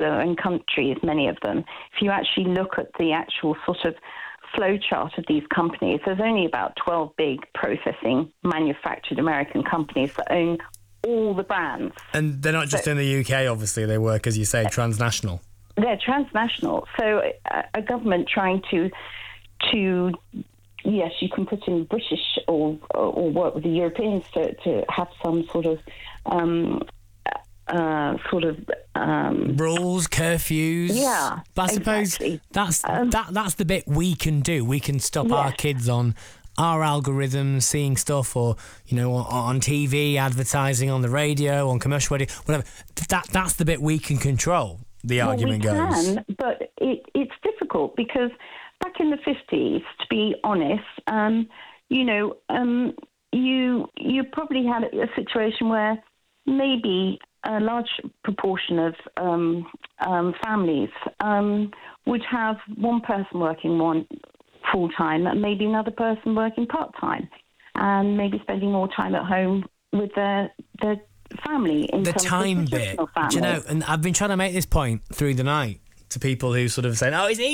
own countries, many of them, if you actually look at the actual sort of flowchart of these companies, there's only about 12 big processing manufactured American companies that own all the brands. And they're not just in the UK, obviously. They work, as you say, transnational. They're transnational. So a government trying to yes, you can put in British or work with the Europeans to have some sort of rules, curfews. Yeah, but I suppose exactly. that's the bit we can do. We can stop our kids on our algorithms, seeing stuff, or on TV, advertising on the radio, on commercial radio, whatever. That's the bit we can control. The argument goes. We can, but it's difficult because back in the 50s, to be honest, you probably had a situation where maybe a large proportion of families would have one person working full-time and maybe another person working part-time, and maybe spending more time at home with their family in the terms time of bit. family. And I've been trying to make this point through the night to people who sort of saying, "Oh, it's